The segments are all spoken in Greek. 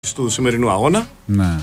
του σημερινού αγώνα. Ναι.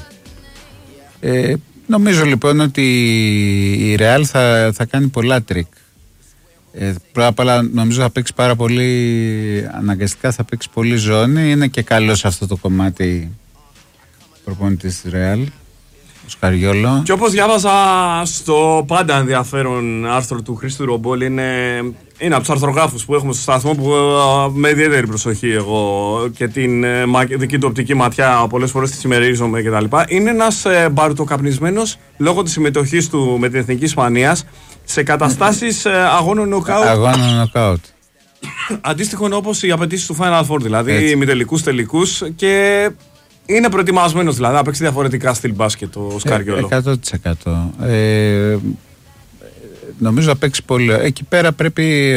Νομίζω λοιπόν ότι η Real θα κάνει πολλά τρίκ. Πρώτα απ' όλα νομίζω θα παίξει πάρα πολύ, αναγκαστικά θα παίξει πολύ ζώνη. Είναι και καλό σε αυτό το κομμάτι προπονητής της Real, ο Σκαριόλο. Και όπως διάβαζα στο πάντα ενδιαφέρον άρθρο του Χρήστου Ρομπόλη, είναι από τους αρθρογράφους που έχουμε στο σταθμό που με ιδιαίτερη προσοχή εγώ και την δική του οπτική ματιά πολλές φορές τη συμμερίζομαι κτλ. Είναι ένας μπαρουτοκαπνισμένος λόγω της συμμετοχής του με την Εθνική Ισπανίας σε καταστάσεις αγώνων νοκάουτ. Αγώνων νοκάουτ. Αντίστοιχον όπως οι απαιτήσεις του Final Four, δηλαδή ημιτελικούς, τελικούς, και είναι προετοιμασμένος δηλαδή να παίξει διαφορετικά στυλ μπάσκετ ο Σκαριόλο. 100%. Νομίζω να παίξει πολύ. Εκεί πέρα πρέπει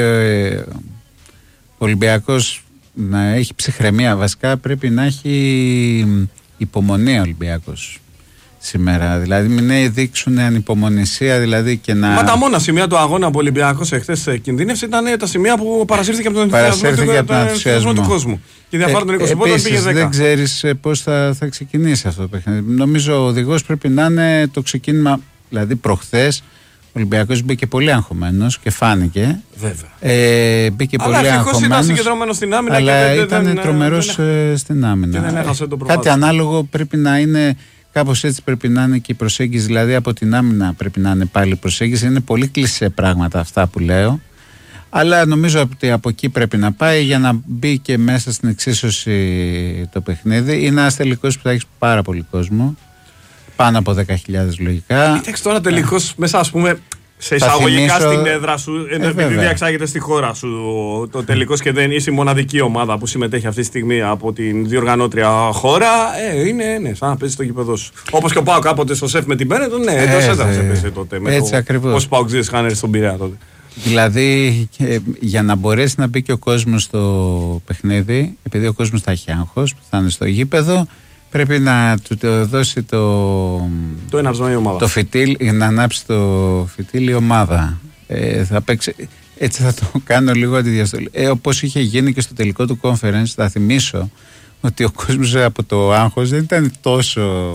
ο Ολυμπιακός να έχει ψυχραιμία. Βασικά πρέπει να έχει υπομονή ο Ολυμπιακός σήμερα. Δηλαδή μην δείξουν ανυπομονησία δηλαδή και να... Μα τα μόνα σημεία του αγώνα που ο Ολυμπιακός εχθές κινδύνευσε ήταν τα σημεία που παρασύρθηκε από τον ενθουσιασμό του κόσμου. Και διαφάρουν τον 20 πόντων πήγε 10. Δεν ξέρεις πώς θα ξεκινήσει αυτό το παιχνίδι. Νομίζω ο οδηγός πρέπει να είναι το ξεκίνημα. Δηλαδή προχθές ο Ολυμπιακός μπήκε πολύ αγχωμένος και φάνηκε. Βέβαια. Μπήκε πολύ αγχωμένος. Ήταν συγκεντρωμένος στην άμυνα, αλλά ήταν τρομερός στην άμυνα. Και δεν έχασε το προβάδισμα. Κάτι ανάλογο πρέπει να είναι. Κάπως έτσι πρέπει να είναι και η προσέγγιση. Δηλαδή από την άμυνα πρέπει να είναι πάλι η προσέγγιση. Είναι πολύ κλισέ πράγματα αυτά που λέω. Αλλά νομίζω ότι από εκεί πρέπει να πάει για να μπει και μέσα στην εξίσωση το παιχνίδι. Είναι ένας τελικός που θα έχει πάρα πολύ κόσμο. Πάνω από 10.000 λογικά. Κοίταξε τώρα τελικώς μέσα, ας πούμε, σε εισαγωγικά στην έδρα σου, επειδή διαξάγεται στη χώρα σου το τελικός και δεν είσαι η μοναδική ομάδα που συμμετέχει αυτή τη στιγμή από την διοργανώτρια χώρα, είναι σαν να παίζει στο γήπεδο σου. Όπως και ο Πάοκ κάποτε στο σεφ με την Πένετον, εντός έδρας έπαιζε τότε. Έτσι ακριβώς. Πώς Πάοκ ζήτησε χάνερ στον Πειραιά τότε. Δηλαδή για να μπορέσει να μπει και ο κόσμος στο παιχνίδι, επειδή ο κόσμος θα έχει άγχος, που θα είναι στο γήπεδο, πρέπει να του δώσει το εναυσμό η ομάδα. Το φυτίλ, να ανάψει το φυτίλ η ομάδα. Θα παίξει, έτσι θα το κάνω λίγο αντιδιαστολή. Όπως είχε γίνει και στο τελικό του conference, θα θυμίσω ότι ο κόσμος από το άγχος δεν ήταν τόσο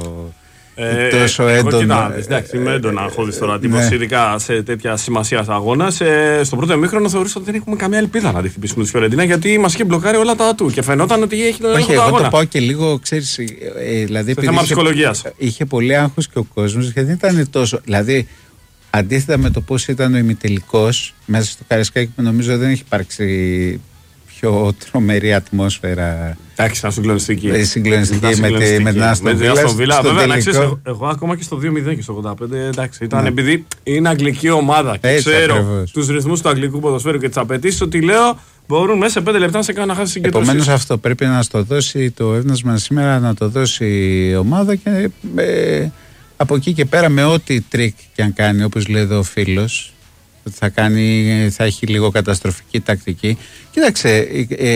έντονο. Εντάξει, είμαι έντονα αγχώδης τώρα. Ειδικά σε τέτοια σημασία αγώνα. Στο πρώτο ημίχρονο θεωρούσα ότι δεν έχουμε καμία ελπίδα να τη χτυπήσουμε τη Φιωρεντίνα, γιατί μας είχε μπλοκάρει όλα τα του και φαινόταν ότι έχει τον έλεγχο του αγώνα. Εγώ το πάω και λίγο, ξέρεις, δηλαδή σε θέμα ψυχολογίας. Είχε πολύ άγχος και ο κόσμος, γιατί δεν ήταν τόσο. Δηλαδή, αντίθετα με το πώς ήταν ο ημιτελικός μέσα στο Καραϊσκάκι, που νομίζω δεν έχει υπάρξει πιο τρομερή ατμόσφαιρα. Εντάξει, ήταν συγκλονιστική. Συγκλονιστική με την Άστον Βίλα. Βέβαια, να ξέρεις, εγώ ακόμα και στο 2-0 και στο 85, εντάξει, ήταν επειδή είναι αγγλική ομάδα και ξέρω τους ρυθμούς του αγγλικού ποδοσφαίρου και τις απαιτήσεις, ότι λέω μπορούν μέσα σε 5 λεπτά να σε κάνουν να χάσει συγκέντρωση. Επομένως, αυτό πρέπει να στο δώσει το εύνασμα σήμερα, να το δώσει η ομάδα και από εκεί και πέρα με ό,τι τρίκ και αν κάνει, όπως λέει εδώ ο φίλος, ότι θα έχει λίγο καταστροφική τακτική. Κοίταξε,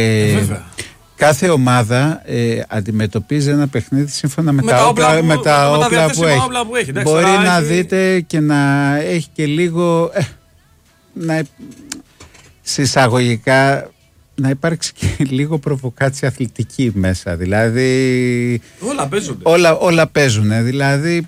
κάθε ομάδα αντιμετωπίζει ένα παιχνίδι σύμφωνα με τα όπλα που έχει. Μπορεί να δείτε και να έχει και λίγο συσσαγωγικά να υπάρξει και λίγο προβοκάτσια αθλητική μέσα. Δηλαδή όλα παίζουν. Δηλαδή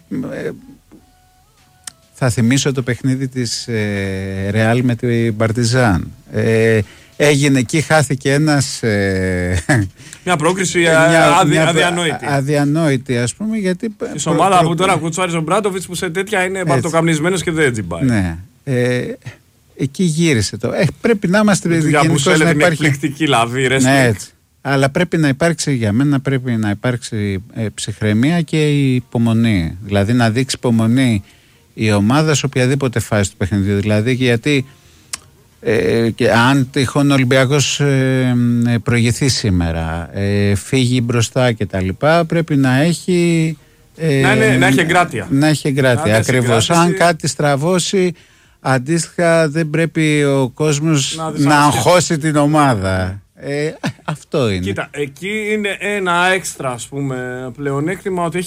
θα θυμίσω το παιχνίδι της Real με την Παρτιζάν. Έγινε εκεί, χάθηκε μια πρόκριση αδιανόητη, ας πούμε, γιατί της ομάδα που τώρα κουτσάριζε ο Μπράντοβιτς, που σε τέτοια είναι μπαρτοκαμνισμένος και δεν τζιμπάει. Ναι. Εκεί γύρισε το. Πρέπει να είμαστε γενικώς να υπάρχει εκπληκτική λαβή, ναι, αλλά πρέπει να υπάρξει, για μένα πρέπει να υπάρξει ψυχραιμία και υπομονή. Δηλαδή να δείξει υπομονή η ομάδα σε οποιαδήποτε φάση του παιχνιδιού. Δηλαδή γιατί και αν τυχόν ο Ολυμπιακός προηγηθεί σήμερα, φύγει μπροστά και τα λοιπά, πρέπει να έχει να έχει εγκράτεια. Να έχει εγκράτεια, ακριβώς. Αν κάτι στραβώσει, αντίστοιχα δεν πρέπει ο κόσμος να αγχώσει την ομάδα. Αυτό είναι. Κοίτα, εκεί είναι ένα έξτρα, ας πούμε, πλεονέκτημα, ότι έχει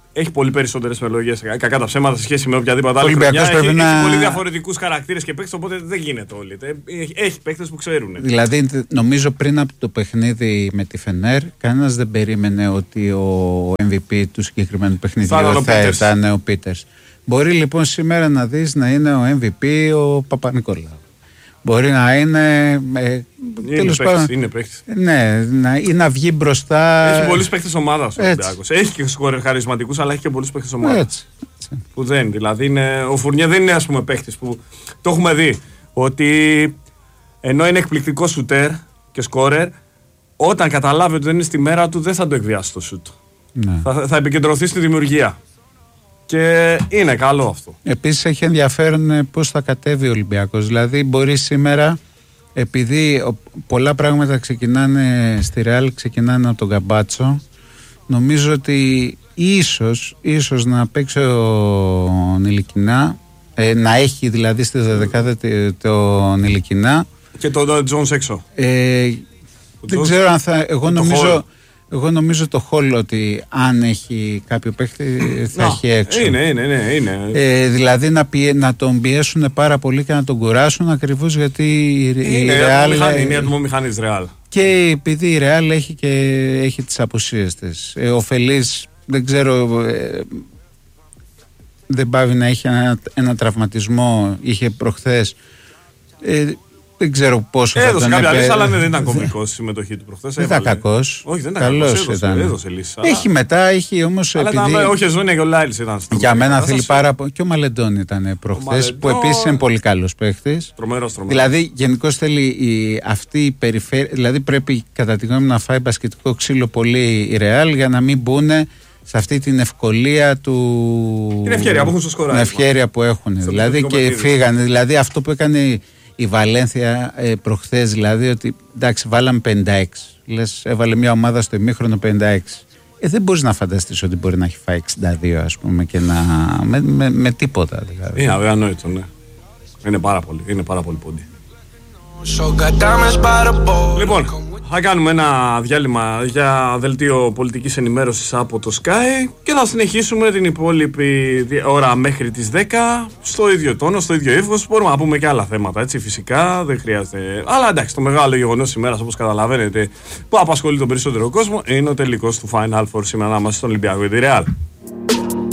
έχει πολύ περισσότερες επιλογές. Κακά τα ψέματα σε σχέση με οποιαδήποτε άλλη Ολυμπιακός χρονιά. Έχει, να... έχει πολύ διαφορετικούς χαρακτήρες και παίκτες, οπότε δεν γίνεται όλοι. Έχει παίκτες που ξέρουν. Δηλαδή, νομίζω πριν από το παιχνίδι με τη Φενέρ, κανένας δεν περίμενε ότι ο MVP του συγκεκριμένου παιχνιδιού θα ήταν ο Πίτερς. Μπορεί λοιπόν σήμερα να δεις να είναι ο MVP ο Παπα-Νικολάου. Μπορεί να είναι. Είναι παίκτης. Ναι, ή να βγει μπροστά. Έχει πολλούς παίκτες ομάδας ο Ολυμπιακός. Έχει και σκόρερ χαρισματικούς, αλλά έχει και πολλούς παίκτες ομάδας. Έτσι. Που δεν. Δηλαδή ο Φουρνιέ δεν είναι, ας πούμε, παίκτης που το έχουμε δει. Ότι ενώ είναι εκπληκτικό σουτέρ και σκόρερ, όταν καταλάβει ότι δεν είναι στη μέρα του, δεν θα το εκβιάσει το σουτ. Ναι. Θα επικεντρωθεί στη δημιουργία. Και είναι καλό αυτό. Επίσης έχει ενδιαφέρον πώς θα κατέβει ο Ολυμπιακός. Δηλαδή μπορεί σήμερα, επειδή πολλά πράγματα ξεκινάνε στη Ρεάλ, ξεκινάνε από τον Καμπάτσο, νομίζω ότι ίσως να παίξει ο Νιλικινά, να έχει δηλαδή στη 12η τον Νιλικινά. Και τον Τζόνς έξω. Δεν ξέρω αν θα... Εγώ νομίζω το Χολ ότι αν έχει κάποιο παίχτη θα έχει έξω. Είναι. Δηλαδή να τον πιέσουν πάρα πολύ και να τον κουράσουν, ακριβώς γιατί η Ρεάλ είναι η ατμομηχανή της Ρεάλ. Και επειδή η Ρεάλ έχει τις απουσίες της. Ο Φελής δεν ξέρω, δεν πάβει να έχει ένα τραυματισμό, είχε προχθές. Δεν ξέρω πόσο έδωσε θα τον κάποια λύση, αλλά δεν ήταν κομβικός η συμμετοχή του προχθές. Δεν ήταν κακός. Όχι, δεν ήταν καλός. Έδωσε λύση. Έχει όμως. Αλλά επειδή... όχι, ο Ζώνια και ο Λάιλς ήταν στο. Για μένα θέλει πάρα πολύ. Και ο Μαλεντών ήταν προχθές, που επίσης είναι πολύ καλός παίχτης. Τρομερός. Δηλαδή, γενικώς θέλει αυτή η περιφέρεια. Δηλαδή, πρέπει κατά τη γνώμη να φάει μπασκετικό ξύλο πολύ η Ρεάλ για να μην μπουν σε αυτή την ευκολία του. Την ευκαιρία που έχουν στο σκοράρισμα. Την ευκαιρία που έχουν. Δηλαδή, και φύγανε. Δηλαδή, αυτό που έκανε η Βαλένθια προχθές, δηλαδή ότι εντάξει βάλαμε 56, λες έβαλε μια ομάδα στο ημίχρονο 56, δεν μπορείς να φανταστείς ότι μπορεί να έχει φάει 62 ας πούμε και να με τίποτα δηλαδή. Είναι αδιανόητο, ναι. Είναι πάρα πολύ πόντι. Λοιπόν, θα κάνουμε ένα διάλειμμα για δελτίο πολιτικής ενημέρωσης από το Sky και θα συνεχίσουμε την υπόλοιπη ώρα μέχρι τις 10 στο ίδιο τόνο, στο ίδιο ύφος. Μπορούμε να πούμε και άλλα θέματα, έτσι, φυσικά, δεν χρειάζεται. Αλλά εντάξει, το μεγάλο γεγονός ημέρας, όπως καταλαβαίνετε, που απασχολεί τον περισσότερο κόσμο, είναι ο τελικός του Final Four σήμερα ανάμεσα στον Ολυμπιακό και τη Real.